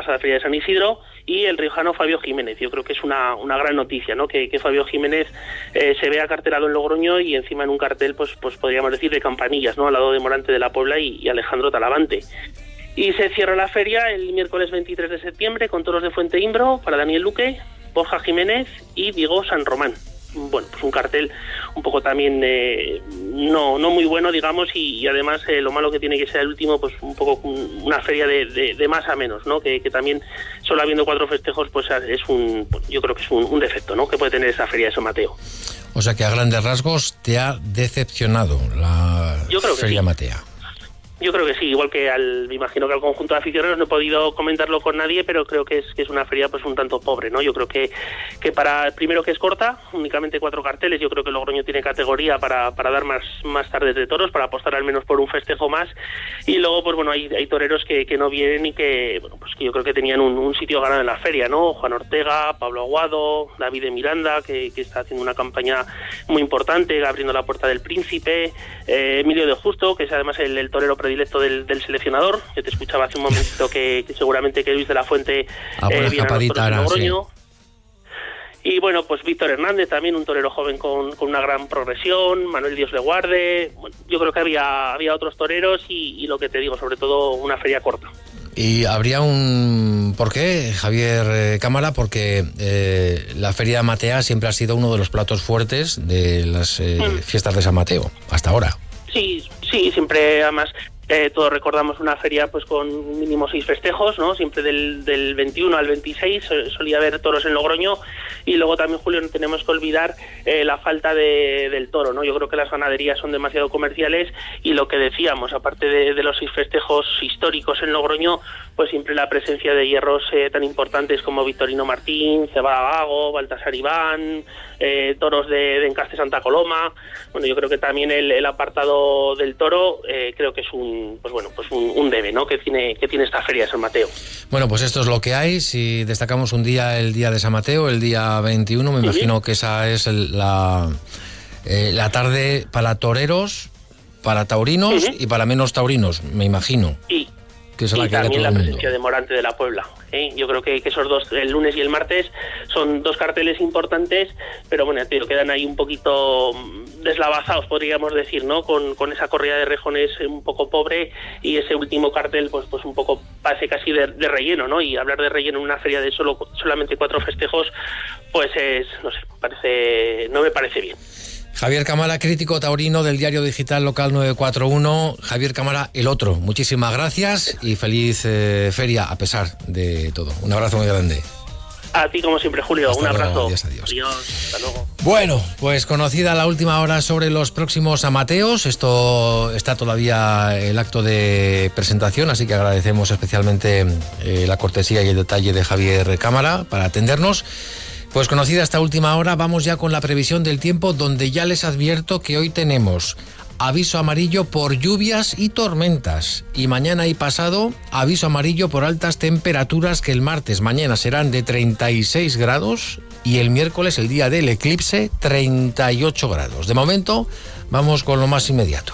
pasada Feria de San Isidro, y el riojano Fabio Jiménez. Yo creo que es una gran noticia, ¿no? Que Fabio Jiménez se vea cartelado en Logroño y encima en un cartel, pues podríamos decir de campanillas, ¿no? Al lado de Morante de la Puebla y Alejandro Talavante. Y se cierra la feria el miércoles 23 de septiembre con toros de Fuente Imbro para Daniel Luque, Borja Jiménez y Diego San Román. Bueno, pues un cartel un poco también no muy bueno, digamos, y además lo malo que tiene que ser el último, pues un poco una feria de más a menos, ¿no? Que también solo habiendo 4 festejos, pues es yo creo que es un defecto, ¿no? Que puede tener esa feria de San Mateo. O sea que a grandes rasgos te ha decepcionado la Feria Matea. Yo creo que sí, igual que me imagino que al conjunto de aficionados no he podido comentarlo con nadie, pero creo que es una feria pues un tanto pobre, ¿no? Yo creo que para, primero que es corta, únicamente 4 carteles, yo creo que Logroño tiene categoría para dar más tardes de toros, para apostar al menos por un festejo más, y luego pues bueno, hay toreros que no vienen y que, bueno, pues que yo creo que tenían un sitio ganado en la feria, ¿no? Juan Ortega, Pablo Aguado, David de Miranda, que está haciendo una campaña muy importante, abriendo la puerta del Príncipe, Emilio de Justo, que es además el torero predilecto del seleccionador, que te escuchaba hace un momentito que seguramente que Luis de la Fuente viene a nosotros en Logroño. Sí. Y bueno, pues Víctor Hernández también, un torero joven con una gran progresión, Manuel Dios le guarde. Bueno, yo creo que había otros toreros y lo que te digo, sobre todo una feria corta. Y habría un porqué, Javier Cámara, porque la Feria Matea siempre ha sido uno de los platos fuertes de las fiestas de San Mateo, hasta ahora. Sí, siempre, además, todos recordamos una feria pues con mínimo 6 festejos, ¿no? Siempre del 21 al 26 solía haber toros en Logroño, y luego también, Julio, no tenemos que olvidar la falta del toro, ¿no? Yo creo que las ganaderías son demasiado comerciales, y lo que decíamos, aparte de los 6 festejos históricos en Logroño, pues siempre la presencia de hierros tan importantes como Victorino Martín, Cebada Gago, Baltasar Iván, toros de Encaste Santa Coloma. Bueno, yo creo que también el apartado del toro creo que es un debe, ¿no? que tiene esta feria de San Mateo. Bueno, pues esto es lo que hay. Si destacamos un día, el día de San Mateo, el día 21, me imagino que esa es la tarde para toreros, para taurinos y para menos taurinos, me imagino. Que es la y que también la presencia de Morante de la Puebla. Yo creo que esos dos, el lunes y el martes, son 2 carteles importantes, pero bueno, tío, quedan ahí un poquito deslavazados, podríamos decir, ¿no? Con esa corrida de rejones un poco pobre, y ese último cartel pues un poco parece casi de relleno, ¿no? Y hablar de relleno en una feria de solamente 4 festejos, pues no me parece bien. Javier Cámara, crítico taurino del diario digital local 941. Javier Cámara, el otro. Muchísimas gracias y feliz feria a pesar de todo. Un abrazo muy grande. A ti, como siempre, Julio. Hasta un abrazo. Adiós. Hasta luego. Bueno, pues conocida la última hora sobre los próximos amateos. Esto está todavía el acto de presentación, así que agradecemos especialmente la cortesía y el detalle de Javier Cámara para atendernos. Pues conocida esta última hora, vamos ya con la previsión del tiempo, donde ya les advierto que hoy tenemos aviso amarillo por lluvias y tormentas, y mañana y pasado aviso amarillo por altas temperaturas, que el martes mañana serán de 36 grados y el miércoles, el día del eclipse, 38 grados. De momento, vamos con lo más inmediato.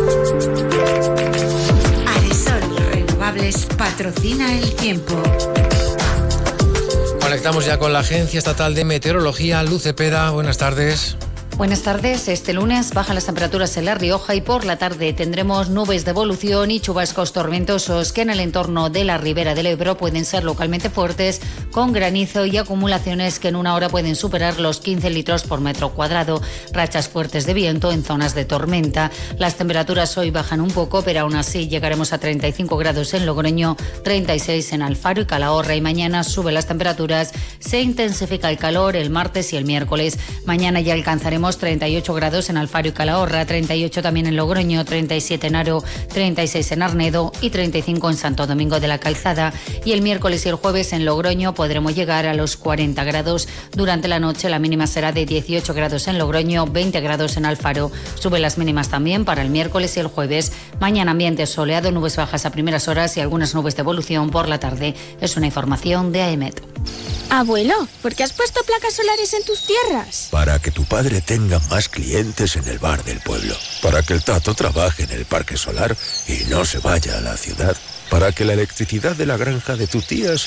Aresol Renovables patrocina el tiempo. Conectamos ya con la Agencia Estatal de Meteorología. Luz Cepeda, buenas tardes. Buenas tardes. Este lunes bajan las temperaturas en La Rioja y por la tarde tendremos nubes de evolución y chubascos tormentosos que en el entorno de la ribera del Ebro pueden ser localmente fuertes, con granizo y acumulaciones que en una hora pueden superar los 15 litros por metro cuadrado. Rachas fuertes de viento en zonas de tormenta. Las temperaturas hoy bajan un poco, pero aún así llegaremos a 35 grados en Logroño, 36 en Alfaro y Calahorra, y mañana suben las temperaturas. Se intensifica el calor el martes y el miércoles. Mañana ya alcanzaremos 38 grados en Alfaro y Calahorra, 38 también en Logroño, 37 en Haro, 36 en Arnedo y 35 en Santo Domingo de la Calzada. Y el miércoles y el jueves en Logroño podremos llegar a los 40 grados. Durante la noche la mínima será de 18 grados en Logroño, 20 grados en Alfaro. Suben las mínimas también para el miércoles y el jueves. Mañana ambiente soleado, nubes bajas a primeras horas y algunas nubes de evolución por la tarde. Es una información de AEMET. Abuelo, ¿por qué has puesto placas solares en tus tierras? Para que tu padre tenga más clientes en el bar del pueblo. Para que el Tato trabaje en el parque solar y no se vaya a la ciudad. Para que la electricidad de la granja de tu tía